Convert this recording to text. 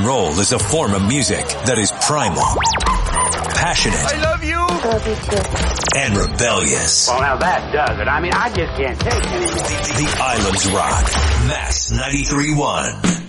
roll is a form of music that is primal, passionate. I love you. Love you too. And rebellious. Well, now that does it. I mean, I just can't take it anymore. The Islands Rock. Mass 93.1.